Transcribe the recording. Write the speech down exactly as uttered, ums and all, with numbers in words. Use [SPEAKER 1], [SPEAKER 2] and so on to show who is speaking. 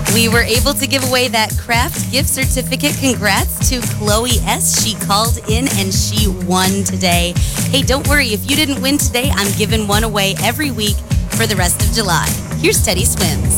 [SPEAKER 1] We were able to give away that craft gift certificate. Congrats to Chloe S. She called in and she won today. Hey, don't worry. If you didn't win today, I'm giving one away every week for the rest of July. Here's Teddy Swims.